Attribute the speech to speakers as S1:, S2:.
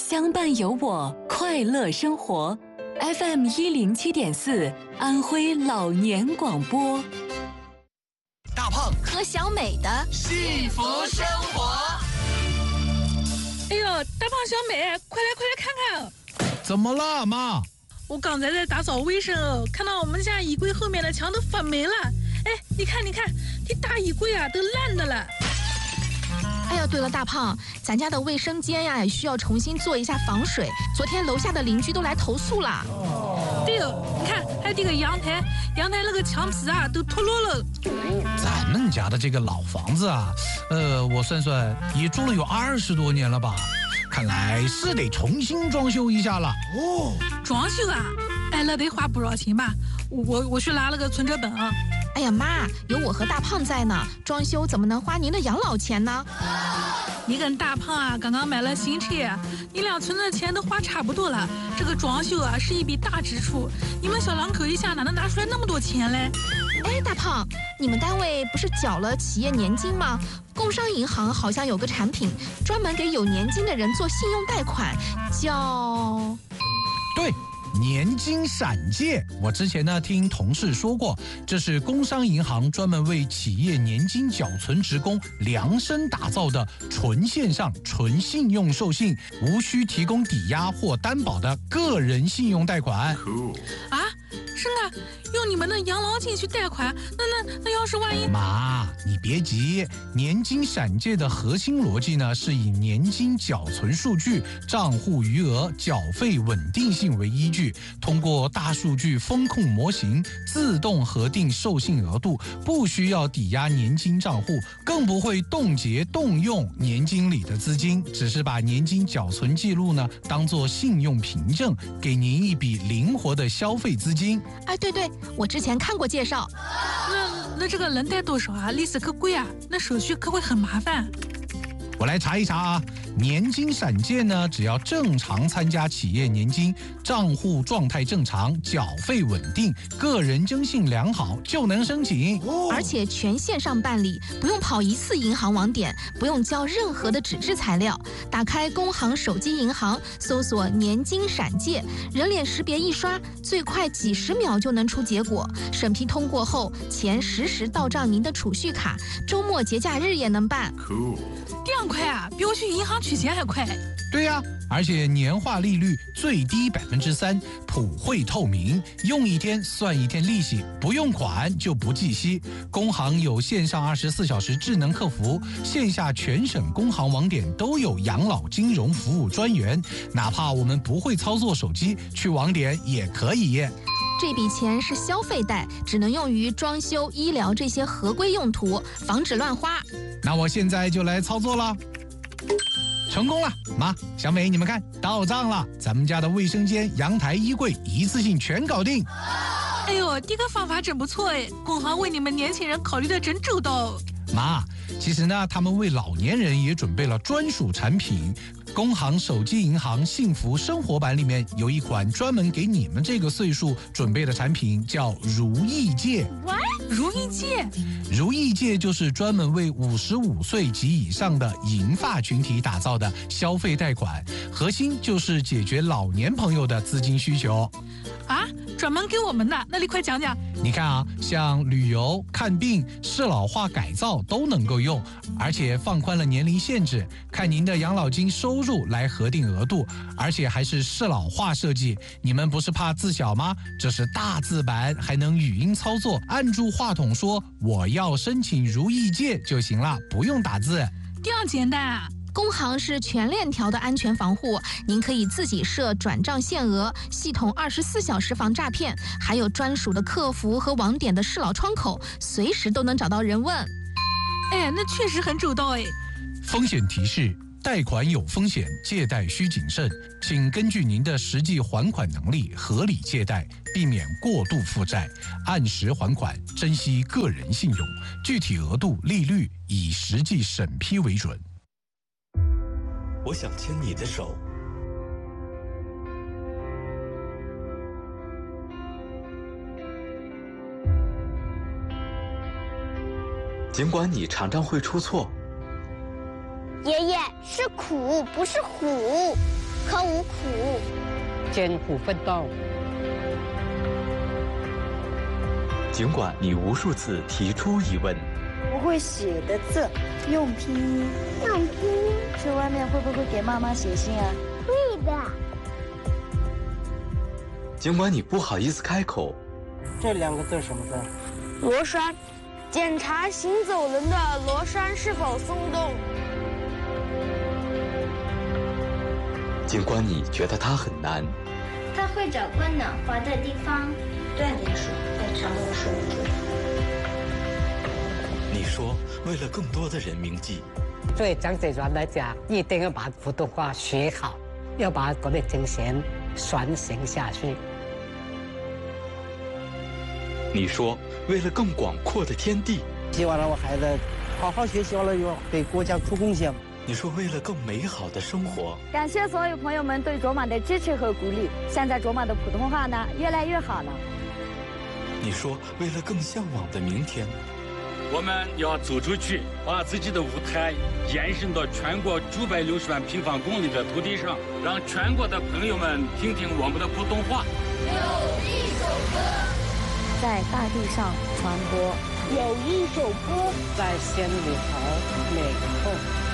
S1: 相伴有我，快乐生活。FM107.4，安徽老年广播。
S2: 大胖
S3: 和小美的
S2: 幸福生活。
S4: 哎呦，大胖小美，快来看看！
S5: 怎么了，妈？
S4: 我刚才在打扫卫生哦，看到我们家衣柜后面的墙都发霉了。哎，你看，这大衣柜啊都烂的了。
S3: 哎呀，对了，大胖，咱家的卫生间呀也需要重新做一下防水。昨天楼下的邻居都来投诉了。
S4: 对哦，你看，还有这个阳台那个墙皮啊都脱落了。
S5: 咱们家的这个老房子啊，我算算也住了有20多年了吧，看来是得重新装修一下了。
S4: 哦，装修啊？哎，那得花不少钱吧？我去拿了个存折本啊。
S3: 哎呀妈，有我和大胖在呢，装修怎么能花您的养老钱呢？
S4: 你跟大胖啊刚刚买了新车，你俩存的钱都花差不多了。这个装修啊是一笔大支出，你们小两口一下哪能拿出来那么多钱嘞？
S3: 哎，大胖，你们单位不是缴了企业年金吗？工商银行好像有个产品，专门给有年金的人做信用贷款，叫……
S5: 对。年金闪借，我之前呢听同事说过，这是工商银行专门为企业年金缴存职工量身打造的纯线上、纯信用授信，无需提供抵押或担保的个人信用贷款。
S4: 啊，是啊，用你们的养老金去贷款，那要是万一……
S5: 妈，你别急，年金闪借的核心逻辑呢是以年金缴存数据、账户余额、缴费稳定性为依据。通过大数据风控模型自动核定授信额度，不需要抵押年金账户，更不会冻结动用年金里的资金，只是把年金缴存记录呢当作信用凭证，给您一笔灵活的消费资金。
S3: 哎，对，我之前看过介绍。
S4: 那这个能贷多少啊？利息可贵啊，那手续可会很麻烦。
S5: 我来查一查啊，年金闪借呢，只要正常参加企业年金，账户状态正常，缴费稳定，个人征信良好，就能申请。
S3: 而且全线上办理，不用跑一次银行网点，不用交任何的纸质材料。打开工行手机银行，搜索年金闪借，人脸识别一刷，最快几十秒就能出结果。审批通过后，钱实时到账您的储蓄卡，周末节假日也能办。
S4: 这样快啊，比我去银行取钱还快。
S5: 对呀，而且年化利率最低3%，普惠透明，用一天算一天利息，不用款就不计息。工行有线上24小时智能客服，线下全省工行网点都有养老金融服务专员，哪怕我们不会操作手机，去网点也可以。
S3: 这笔钱是消费贷，只能用于装修、医疗这些合规用途，防止乱花。
S5: 那我现在就来操作了。成功了，妈，小美，你们看，到账了，咱们家的卫生间、阳台、衣柜一次性全搞定。
S4: 哎呦，这个方法真不错哎，工行为你们年轻人考虑的真周到。
S5: 妈，其实呢，他们为老年人也准备了专属产品。工行手机银行幸福生活版里面有一款专门给你们这个岁数准备的产品，叫如意借。
S4: 如意借？
S5: 如意借就是专门为55岁及以上的银发群体打造的消费贷款，核心就是解决老年朋友的资金需求。
S4: 啊，专门给我们的，那你快讲讲。
S5: 你看啊，像旅游、看病、适老化改造都能够用，而且放宽了年龄限制，看您的养老金收入来核定额度，而且还是适老化设计。你们不是怕字小吗？这是大字版，还能语音操作，按住话筒说我要申请如意借就行了，不用打字。
S4: 这样简单啊？
S3: 工行是全链条的安全防护，您可以自己设转账限额，系统24小时防诈骗，还有专属的客服和网点的适老窗口，随时都能找到人问。
S4: 哎，那确实很周到哎。
S5: 风险提示：贷款有风险，借贷需谨慎，请根据您的实际还款能力合理借贷，避免过度负债，按时还款，珍惜个人信用，具体额度、利率以实际审批为准。
S6: 我想牵你的手，尽管你常常会出错。
S7: 爷爷，是苦不是虎。 可无苦，
S8: 艰苦奋斗。
S6: 尽管你无数次提出疑问，
S9: 不会写的字用拼音，去外面会不会给妈妈写信啊？
S7: 会的。
S6: 尽管你不好意思开口，
S8: 这2个字什么字？
S7: 螺栓，检查行走人的螺栓是否松动。
S6: 尽管你觉得它很难，
S7: 他会找个暖和的地方锻炼手，再常用手指。
S6: 你说为了更多的人铭记，
S8: 对张子元来讲，一定要把普通话学好，要把国内精神传承下去。
S6: 你说为了更广阔的天地，
S8: 希望让我孩子好好学习完了以后给国家出贡献。
S6: 你说为了更美好的生活，
S9: 感谢所有朋友们对卓玛的支持和鼓励。现在卓玛的普通话呢越来越好了。
S6: 你说为了更向往的明天，
S10: 我们要走出去，把自己的舞台延伸到全国960万平方公里的土地上，让全国的朋友们听听我们的普通话。
S7: 有一首歌
S9: 在大地上传播，
S7: 有一首歌
S8: 在心里头美痛。